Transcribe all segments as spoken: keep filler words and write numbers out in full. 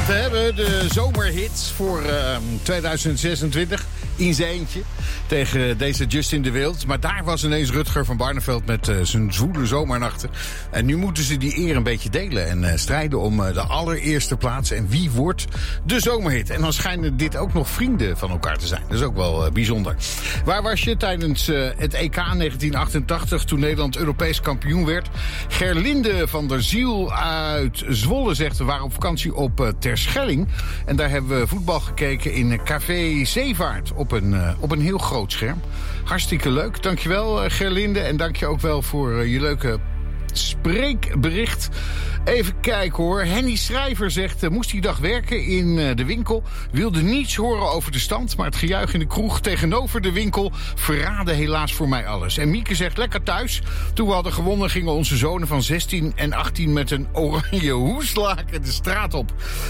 We hebben de zomerhit voor uh, tweeduizend zesentwintig in zijn eentje tegen deze Justin de Wild. Maar daar was ineens Rutger van Barneveld met uh, zijn zwoele zomernachten. En nu moeten ze die eer een beetje delen en uh, strijden om uh, de allereerste plaats. En wie wordt de zomerhit? En dan schijnen dit ook nog vrienden van elkaar te zijn. Dat is ook wel uh, bijzonder. Waar was je tijdens uh, het E K negentien achtentachtig toen Nederland Europees kampioen werd? Gerlinde van der Ziel uit Zwolle zegt we waren op vakantie op uh, Terschelling. En daar hebben we voetbal gekeken in Café Zeevaart op een, uh, op een heel groot scherm. Hartstikke leuk. Dankjewel uh, Gerlinde en dank je ook wel voor uh, je leuke spreekbericht. Even kijken hoor. Henny Schrijver zegt, uh, moest die dag werken in uh, de winkel. Wilde niets horen over de stand, maar het gejuich in de kroeg tegenover de winkel verraadde helaas voor mij alles. En Mieke zegt, lekker thuis. Toen we hadden gewonnen gingen onze zonen van zestien en achttien met een oranje hoeslaken de straat op.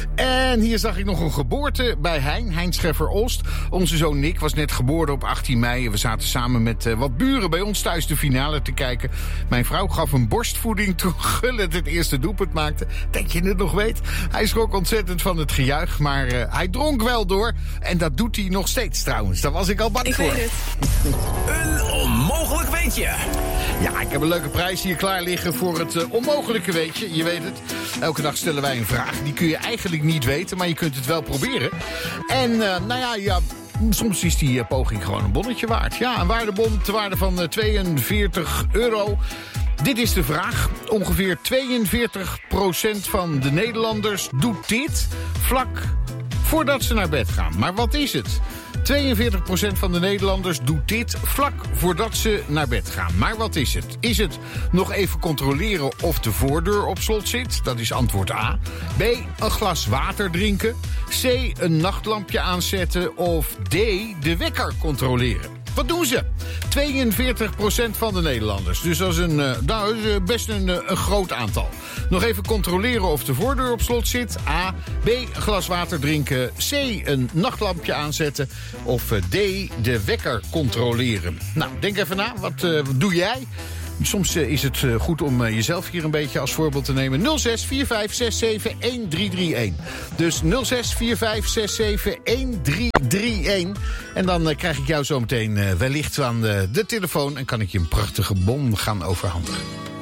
En hier zag ik nog een geboorte bij Hein, Hein Scheffer-Olst. Onze zoon Nick was net geboren op achttien mei. En we zaten samen met uh, wat buren bij ons thuis de finale te kijken. Mijn vrouw gaf een borstvoeding toen Gullit het eerste doelpunt maakte. Dat je het nog weet. Hij schrok ontzettend van het gejuich, maar uh, hij dronk wel door. En dat doet hij nog steeds trouwens. Daar was ik al bang ik voor. Weet het. Een onmogelijk weetje. Ja, ik heb een leuke prijs hier klaar liggen voor het uh, onmogelijke weetje. Je weet het. Elke dag stellen wij een vraag. Die kun je eigenlijk niet weten, maar je kunt het wel proberen. En uh, nou ja, ja... soms is die uh, poging gewoon een bonnetje waard. Ja, een waardebon ter waarde van uh, tweeënveertig euro. Dit is de vraag. Ongeveer tweeënveertig procent van de Nederlanders doet dit vlak voordat ze naar bed gaan. Maar wat is het? tweeënveertig procent van de Nederlanders doet dit vlak voordat ze naar bed gaan. Maar wat is het? Is het nog even controleren of de voordeur op slot zit? Dat is antwoord A. B. Een glas water drinken. C. Een nachtlampje aanzetten. Of D. De wekker controleren. Wat doen ze? tweeënveertig procent van de Nederlanders. Dus dat is, een, uh, nou, is best een, uh, een groot aantal. Nog even controleren of de voordeur op slot zit. A. B. Een glas water drinken. C. Een nachtlampje aanzetten. Of uh, D. De wekker controleren. Nou, denk even na. Wat uh, doe jij? Soms uh, is het uh, goed om uh, jezelf hier een beetje als voorbeeld te nemen. nul zes vier vijf zes zeven een drie drie een. Dus nul zes vier vijf zes zeven een drie drie een. En dan uh, krijg ik jou zo meteen uh, wellicht aan de, de telefoon en kan ik je een prachtige bon gaan overhandigen.